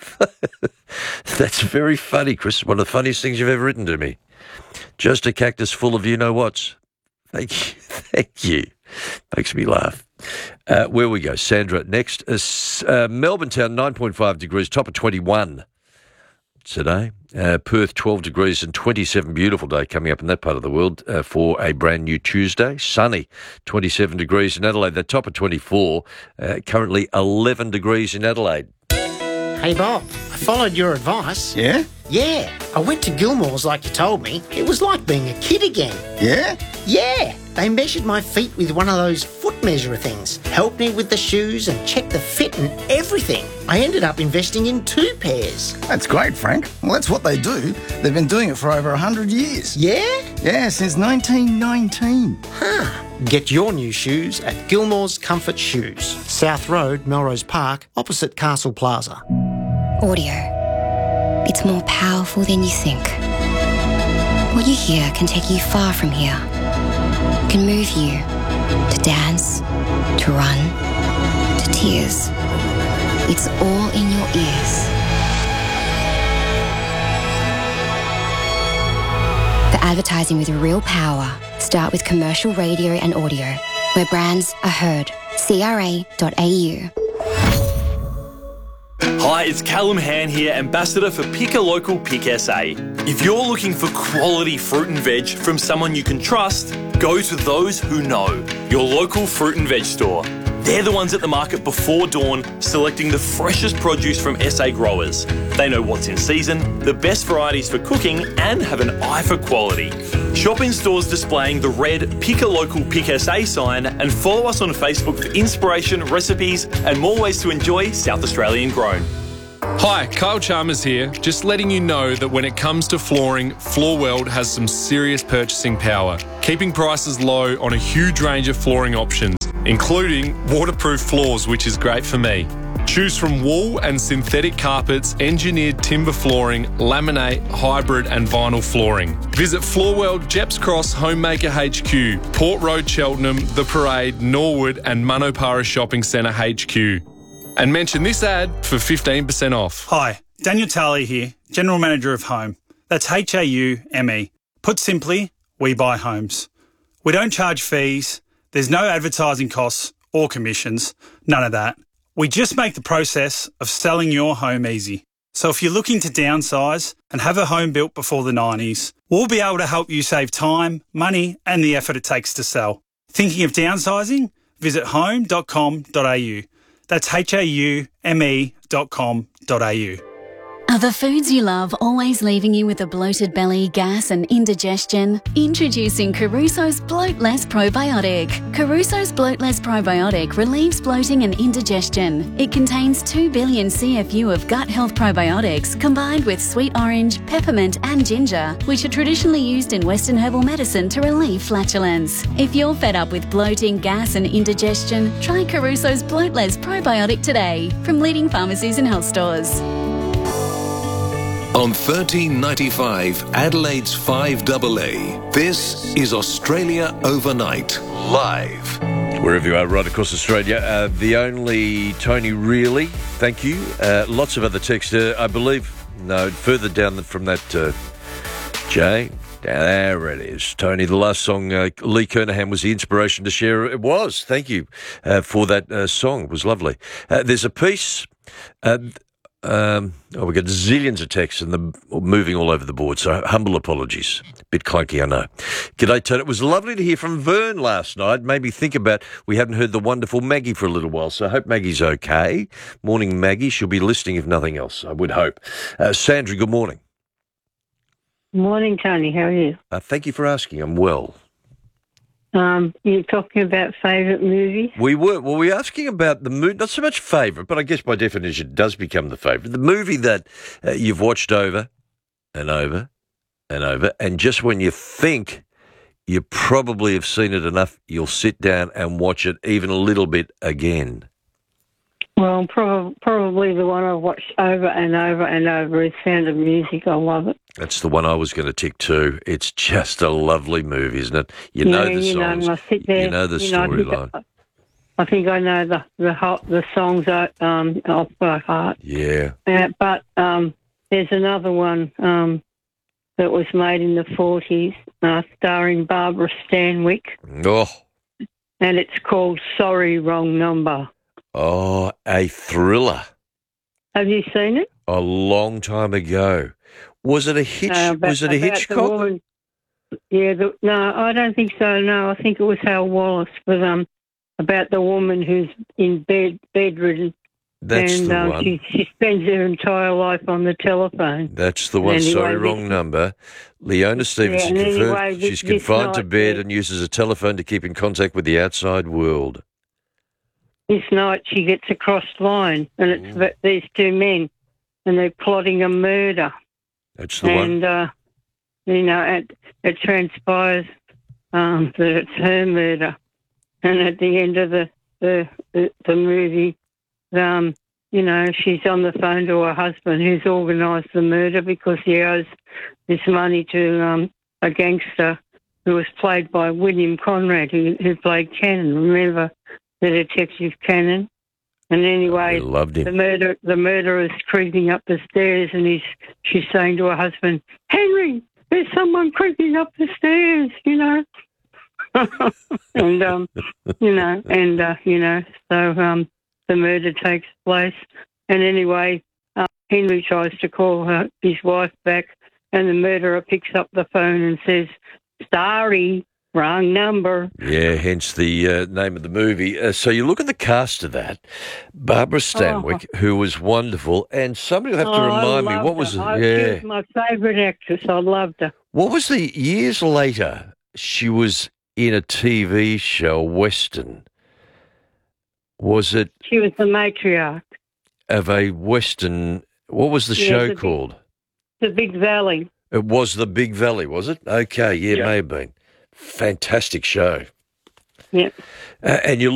That's very funny, Chris. One of the funniest things you've ever written to me. Just a cactus full of you-know-whats. Thank you. Thank you. Makes me laugh. Uh, where we go? Sandra, next. Uh, S- uh, Melbourne town, nine point five degrees, top of twenty-one today. Uh, Perth, twelve degrees and twenty-seven. Beautiful day coming up in that part of the world uh, for a brand new Tuesday. Sunny, twenty-seven degrees in Adelaide. The top of twenty-four. Uh, currently eleven degrees in Adelaide. Hey, Bob, I followed your advice. Yeah? Yeah, I went to Gilmore's like you told me. It was like being a kid again. Yeah? Yeah, they measured my feet with one of those foot measurer things, helped me with the shoes and checked the fit and everything. I ended up investing in two pairs. That's great, Frank. Well, that's what they do. They've been doing it for over one hundred years. Yeah? Yeah, since nineteen nineteen. Huh. Get your new shoes at Gilmore's Comfort Shoes, South Road, Melrose Park, opposite Castle Plaza. Audio. It's more powerful than you think. What you hear can take you far from here. Can move you to dance, to run, to tears. It's all in your ears. For advertising with real power, start with commercial radio and audio, where brands are heard. C R A dot A U. Hi, it's Callum Han here, Ambassador for Pick a Local Pick S A. If you're looking for quality fruit and veg from someone you can trust, go to those who know, your local fruit and veg store. They're the ones at the market before dawn, selecting the freshest produce from S A growers. They know what's in season, the best varieties for cooking, and have an eye for quality. Shop in stores displaying the red Pick a Local Pick S A sign and follow us on Facebook for inspiration, recipes, and more ways to enjoy South Australian grown. Hi, Kyle Chalmers here. Just letting you know that when it comes to flooring, Floorweld has some serious purchasing power, keeping prices low on a huge range of flooring options, including waterproof floors, which is great for me. Choose from wool and synthetic carpets, engineered timber flooring, laminate, hybrid and vinyl flooring. Visit Floorweld, Jeps Cross, Homemaker H Q, Port Road, Cheltenham, The Parade, Norwood and Manopara Shopping Centre H Q. And mention this ad for fifteen percent off. Hi, Daniel Talley here, General Manager of Home. That's H A U M E. Put simply, we buy homes. We don't charge fees, there's no advertising costs or commissions, none of that. We just make the process of selling your home easy. So if you're looking to downsize and have a home built before the nineties, we'll be able to help you save time, money and the effort it takes to sell. Thinking of downsizing? Visit home dot com dot a u. That's H A U M E dot com dot a u. Are the foods you love always leaving you with a bloated belly, gas and indigestion? Introducing Caruso's Bloat Less Probiotic. Caruso's Bloat Less Probiotic relieves bloating and indigestion. It contains two billion C F U of gut health probiotics combined with sweet orange, peppermint and ginger, which are traditionally used in Western herbal medicine to relieve flatulence. If you're fed up with bloating, gas and indigestion, try Caruso's Bloat Less Probiotic today from leading pharmacies and health stores. On thirteen ninety-five, Adelaide's five A A, this is Australia Overnight, live. Wherever you are, right across Australia, uh, the only Tony Really, thank you. Uh, lots of other text, uh, I believe, no, further down from that, uh, Jay, there it is. Tony, the last song, uh, Lee Kernahan was the inspiration to share. It was, thank you uh, for that uh, song, it was lovely. Uh, there's a piece... Uh, Um, oh, we've got zillions of texts and the moving all over the board, so humble apologies. Bit clunky, I know. G'day, Tony. It was lovely to hear from Vern last night. Made me think about, we haven't heard the wonderful Maggie for a little while, so I hope Maggie's okay. Morning, Maggie. She'll be listening if nothing else, I would hope. Uh, Sandra, good morning. Morning, Tony. How are you? Uh, thank you for asking. I'm well. Um, you're talking about favourite movies? We were. Well, we were asking about the movie, not so much favourite, but I guess by definition it does become the favourite. The movie that uh, you've watched over and over and over, and just when you think you probably have seen it enough, you'll sit down and watch it even a little bit again. Well, prob- probably the one I've watched over and over and over is Sound of Music. I love it. That's the one I was going to tick too. It's just a lovely movie, isn't it? You yeah, know the you songs. Know, I sit there, you know the you know, storyline. I, I think I know the the, hot, the songs um, off by heart. Yeah. Uh, but um, there's another one um, that was made in the forties, uh, starring Barbara Stanwyck. Oh. And it's called Sorry, Wrong Number. Oh, a thriller. Have you seen it? A long time ago. Was it a Hitch? Uh, about, was it a Hitchcock? Woman, yeah, the, no, I don't think so. No, I think it was Hal Wallace, but um, about the woman who's in bed, bedridden. That's and, the um, one. She, she spends her entire life on the telephone. That's the one. Anyway, Sorry, this, wrong number. Leona Stevenson yeah, confirmed anyway, this, she's confined this to night, bed yeah. and uses a telephone to keep in contact with the outside world. This night she gets a crossed line, and it's about these two men, and they're plotting a murder. That's the and, one. uh, you know, it, it transpires um, that it's her murder. And at the end of the, the, the, the movie, um, you know, she's on the phone to her husband who's organised the murder because he owes this money to um, a gangster who was played by William Conrad, who, who played Cannon. Remember the detective Cannon? And anyway, loved him. the murder the murderer's creeping up the stairs, and he's she's saying to her husband, "Henry, there's someone creeping up the stairs," you know. and um, you know, and uh, you know, so um, the murder takes place. And anyway, Henry tries to call her, his wife back, and the murderer picks up the phone and says, "Sorry, wrong number." Yeah, hence the uh, name of the movie. Uh, so you look at the cast of that. Barbara Stanwyck, oh. who was wonderful, and somebody will have to oh, remind me, what her. was it? Oh, yeah. She was my favourite actress. I loved her. What was the, years later, she was in a T V show, Western. Was it? She was the matriarch. Of a Western, what was the yeah, show the called? Big, the Big Valley. It was The Big Valley, was it? Okay, yeah, yeah. it may have been. Fantastic show. Yeah. Uh, and you